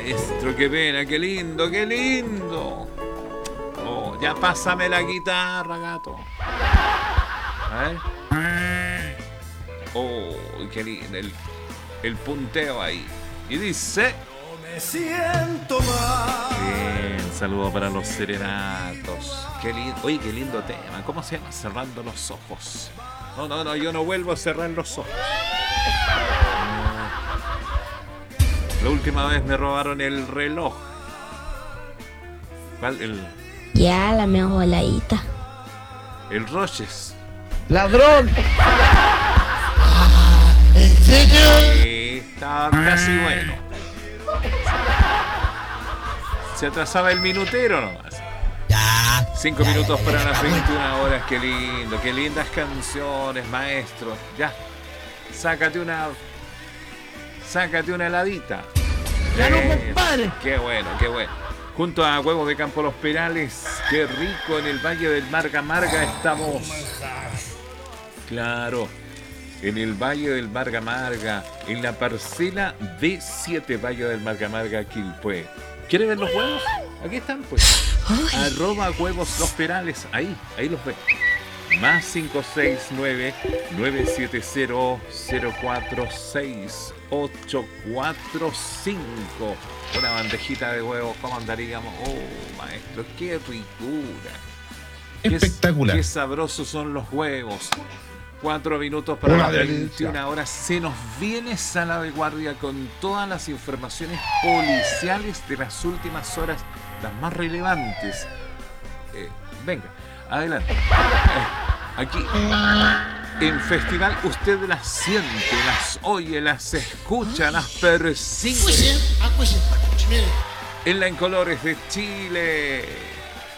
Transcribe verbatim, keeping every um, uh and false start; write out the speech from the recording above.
maestro, qué pena, qué lindo, qué lindo. Oh, ya pásame la guitarra, gato. A ver. Oh, qué lindo. El, el punteo ahí. Y dice... No me siento mal. Bien, saludo para los serenatos. Qué lindo. Oye, qué lindo tema. ¿Cómo se llama? Cerrando los ojos. No, no, no, yo no vuelvo a cerrar los ojos. La última vez me robaron el reloj. ¿Cuál? El... Ya, la mejor voladita. El Roches. ¡Ladrón! ¿En serio? Sí, estaba casi bueno. Se atrasaba el minutero nomás. Ya. Cinco ya, minutos ya, para ya, las ya, veintiuna horas. Qué lindo, qué lindas canciones, maestro. Ya, sácate una... Sácate una heladita. ¡Ya no, Eh, compadre! Qué bueno, qué bueno. Junto a Huevos de Campo Los Perales, qué rico en el Valle del Marga Marga estamos. Claro, en el Valle del Marga Marga, en la parcela D siete Valle del Marga Marga, Quilpué. ¿Quiere ver los huevos? Aquí están, pues. Arroba Huevos Los Perales, ahí, ahí los ve. Más cinco seis nueve, nueve siete cero, cero cuatro seis ocho cuatro cinco. Una bandejita de huevos, ¿cómo andaríamos? Oh, maestro, qué ricura. Espectacular. Qué, qué sabrosos son los huevos. Cuatro minutos para Una las delicia. veintiuna horas. Se nos viene Sala de Guardia con todas las informaciones policiales de las últimas horas, las más relevantes. Eh, venga, adelante. Eh, aquí, en Festival, usted las siente, las oye, las escucha, las percibe. En la En Colores de Chile.